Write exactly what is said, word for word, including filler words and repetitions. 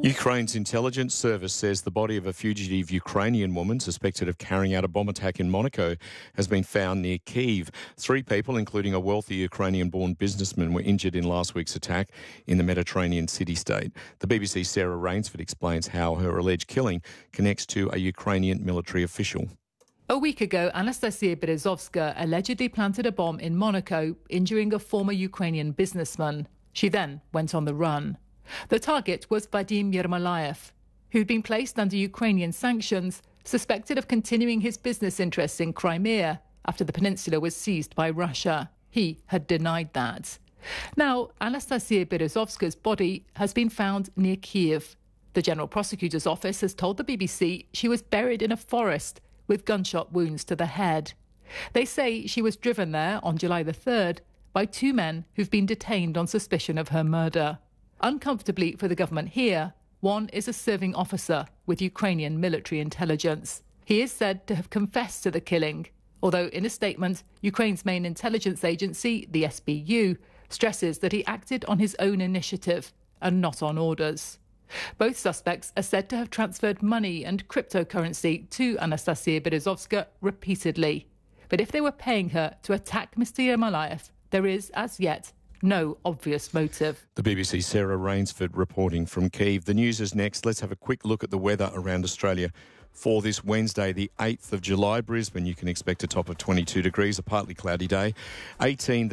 Ukraine's intelligence service says the body of a fugitive Ukrainian woman suspected of carrying out a bomb attack in Monaco has been found near Kyiv. Three people, including a wealthy Ukrainian-born businessman, were injured in last week's attack in the Mediterranean city-state. The B B C's Sarah Rainsford explains how her alleged killing connects to a Ukrainian military official. A week ago, Anastasia Berezovska allegedly planted a bomb in Monaco, injuring a former Ukrainian businessman. She then went on the run. The target was Vadim Yermolayev, who'd been placed under Ukrainian sanctions, suspected of continuing his business interests in Crimea after the peninsula was seized by Russia. He had denied that. Now, Anastasia Berezovska's body has been found near Kyiv. The General Prosecutor's Office has told the B B C she was buried in a forest with gunshot wounds to the head. They say she was driven there on July the third by two men who've been detained on suspicion of her murder. Uncomfortably for the government here, one is a serving officer with Ukrainian military intelligence. He is said to have confessed to the killing, although in a statement, Ukraine's main intelligence agency, the S B U, stresses that he acted on his own initiative and not on orders. Both suspects are said to have transferred money and cryptocurrency to Anastasia Berezovska repeatedly. But if they were paying her to attack Mister Yermolayev, there is, as yet, no obvious motive. The B B C's Sarah Rainsford reporting from Kyiv. The news is next. Let's have a quick look at the weather around Australia for this Wednesday, the eighth of July. Brisbane, you can expect a top of twenty-two degrees, a partly cloudy day. eighteen